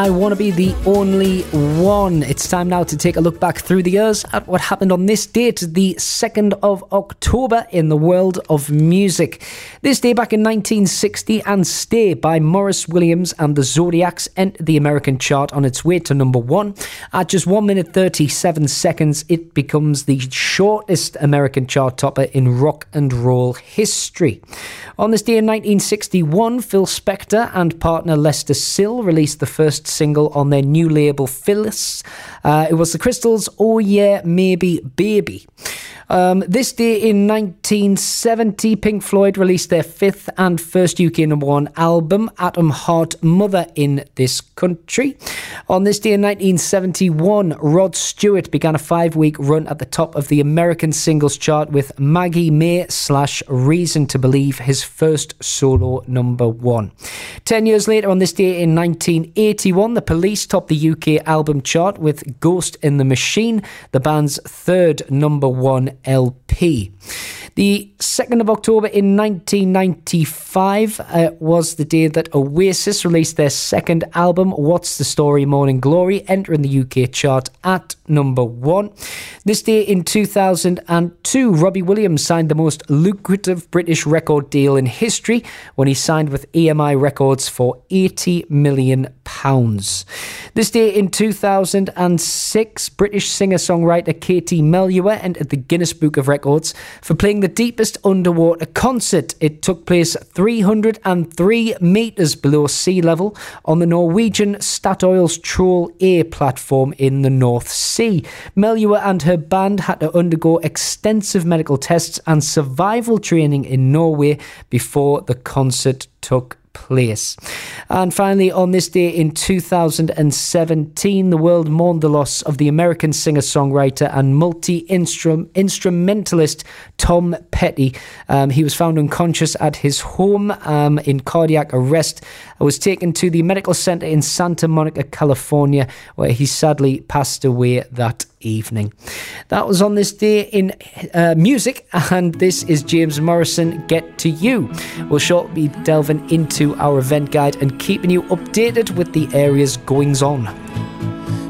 I want to be the only one. It's time now to take a look back through the years at what happened on this date, the 2nd of October in the world of music. This day back in 1960, and Stay by Maurice Williams and the Zodiacs entered the American chart on its way to number 1. At just 1 minute 37 seconds, it becomes the shortest American chart topper in rock and roll history. On this day in 1961, Phil Spector and partner Lester Sill released the first single on their new label Phyllis. It was the Crystals' Oh Yeah Maybe Baby. This day in 1970, Pink Floyd released their 5th and first UK number 1 album, Atom Heart Mother, in this country. On this day in 1971, Rod Stewart began a 5-week run at the top of the American singles chart with Maggie May / Reason to Believe, his first solo number 1. 10 years later, on this day in 1981, The Police topped the UK album chart with Ghost in the Machine, the band's 3rd number 1 LP. The 2nd of October in 1995 was the day that Oasis released their 2nd album, What's the Story Morning Glory, entering the UK chart at number 1. This day in 2002, Robbie Williams signed the most lucrative British record deal in history when he signed with EMI Records for £80 million. This day in 2006, British singer-songwriter Katie Melua entered the Guinness Book of Records for playing the deepest underwater concert. It took place 303 metres below sea level on the Norwegian Statoil's Troll A platform in the North Sea. Melua and her band had to undergo extensive medical tests and survival training in Norway before the concert took place. And finally, on this day in 2017, the world mourned the loss of the American singer-songwriter and multi-instrumentalist Tom Petty. He was found unconscious at his home in cardiac arrest. Was taken to the medical center in Santa Monica, California, where he sadly passed away that evening. That was on this day in music, and this is James Morrison, Get to You. We'll shortly be delving into our event guide and keeping you updated with the area's goings on.